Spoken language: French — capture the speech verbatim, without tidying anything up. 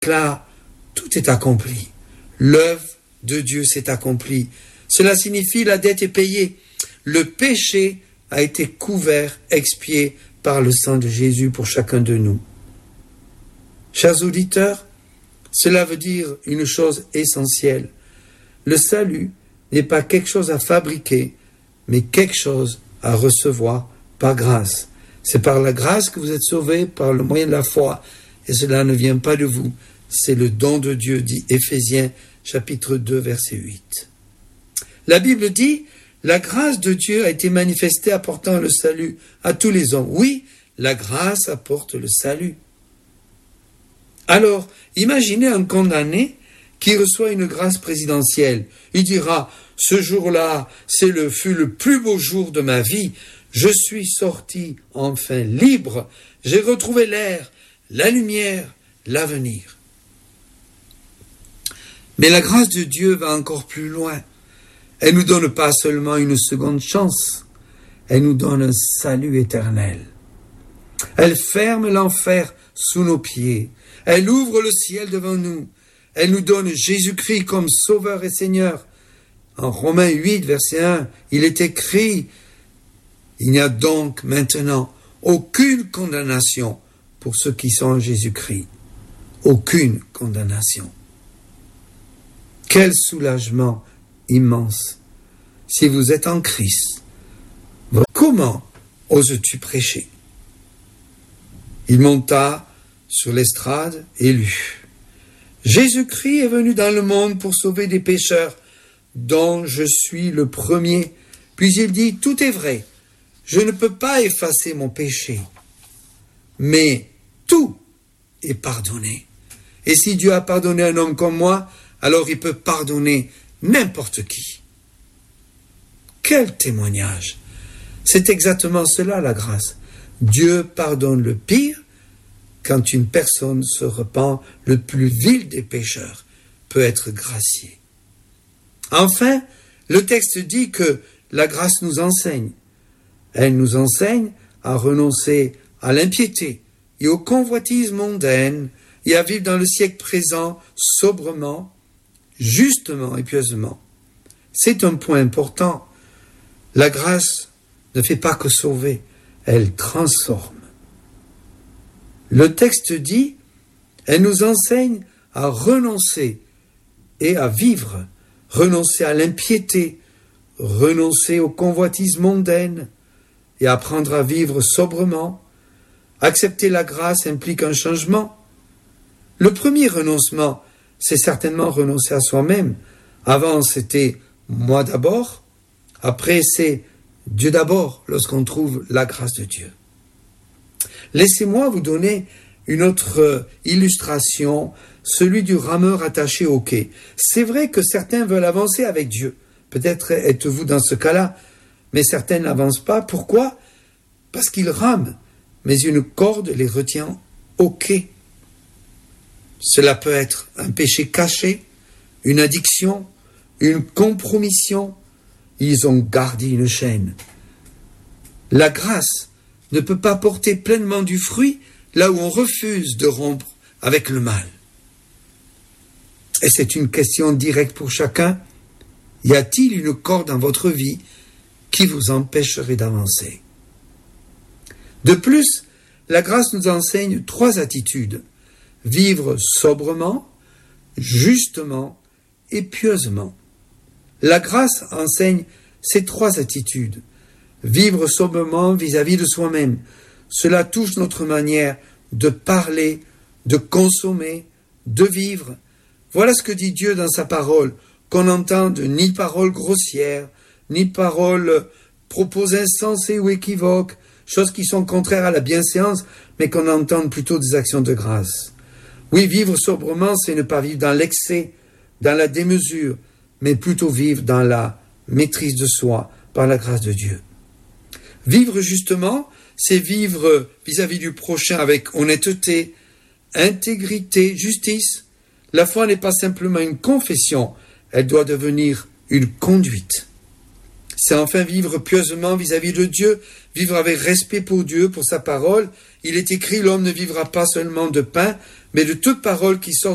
Là, tout est accompli. L'œuvre de Dieu s'est accomplie. Cela signifie la dette est payée. Le péché a été couvert, expié par le sang de Jésus pour chacun de nous. Chers auditeurs, cela veut dire une chose essentielle. Le salut n'est pas quelque chose à fabriquer, mais quelque chose à recevoir par grâce. C'est par la grâce que vous êtes sauvés, par le moyen de la foi, et cela ne vient pas de vous. C'est le don de Dieu, dit Éphésiens chapitre deux, verset huit. La Bible dit, la grâce de Dieu a été manifestée apportant le salut à tous les hommes. Oui, la grâce apporte le salut. Alors, imaginez un condamné qui reçoit une grâce présidentielle. Il dira, ce jour-là, c'est le, fut le plus beau jour de ma vie. Je suis sorti enfin libre. J'ai retrouvé l'air, la lumière, l'avenir. Mais la grâce de Dieu va encore plus loin. Elle nous donne pas seulement une seconde chance, elle nous donne un salut éternel. Elle ferme l'enfer sous nos pieds. Elle ouvre le ciel devant nous. Elle nous donne Jésus-Christ comme Sauveur et Seigneur. En Romains huit, verset un, il est écrit, il n'y a donc maintenant aucune condamnation pour ceux qui sont en Jésus-Christ. Aucune condamnation. Quel soulagement immense. Si vous êtes en Christ, comment oses-tu prêcher? Il monta sur l'estrade et lut. Jésus-Christ est venu dans le monde pour sauver des pécheurs, dont je suis le premier. Puis il dit, tout est vrai, je ne peux pas effacer mon péché, mais tout est pardonné. Et si Dieu a pardonné un homme comme moi, alors il peut pardonner n'importe qui. Quel témoignage! C'est exactement cela la grâce. Dieu pardonne le pire quand une personne se repent, le plus vil des pécheurs peut être gracié. Enfin, le texte dit que la grâce nous enseigne. Elle nous enseigne à renoncer à l'impiété et aux convoitises mondaines et à vivre dans le siècle présent sobrement, justement et pieusement. C'est un point important. La grâce ne fait pas que sauver, elle transforme. Le texte dit, elle nous enseigne à renoncer et à vivre, renoncer à l'impiété, renoncer aux convoitises mondaines et apprendre à vivre sobrement. Accepter la grâce implique un changement. Le premier renoncement, c'est certainement renoncer à soi-même. Avant, c'était moi d'abord. Après, c'est Dieu d'abord lorsqu'on trouve la grâce de Dieu. Laissez-moi vous donner une autre illustration, celui du rameur attaché au quai. C'est vrai que certains veulent avancer avec Dieu. Peut-être êtes-vous dans ce cas-là, mais certains n'avancent pas. Pourquoi? Parce qu'ils rament, mais une corde les retient au quai. Cela peut être un péché caché, une addiction, une compromission. Ils ont gardé une chaîne. La grâce ne peut pas porter pleinement du fruit là où on refuse de rompre avec le mal. Et c'est une question directe pour chacun. Y a-t-il une corde dans votre vie qui vous empêcherait d'avancer? De plus, la grâce nous enseigne trois attitudes. Vivre sobrement, justement et pieusement. La grâce enseigne ces trois attitudes. Vivre sobrement vis-à-vis de soi-même. Cela touche notre manière de parler, de consommer, de vivre. Voilà ce que dit Dieu dans sa parole, qu'on n'entende ni paroles grossières, ni paroles propos insensés ou équivoques, choses qui sont contraires à la bienséance, mais qu'on entende plutôt des actions de grâce. Oui, vivre sobrement, c'est ne pas vivre dans l'excès, dans la démesure, mais plutôt vivre dans la maîtrise de soi, par la grâce de Dieu. Vivre justement, c'est vivre vis-à-vis du prochain avec honnêteté, intégrité, justice. La foi n'est pas simplement une confession, elle doit devenir une conduite. C'est enfin vivre pieusement vis-à-vis de Dieu, vivre avec respect pour Dieu, pour sa parole. Il est écrit, l'homme ne vivra pas seulement de pain, mais de toute parole qui sort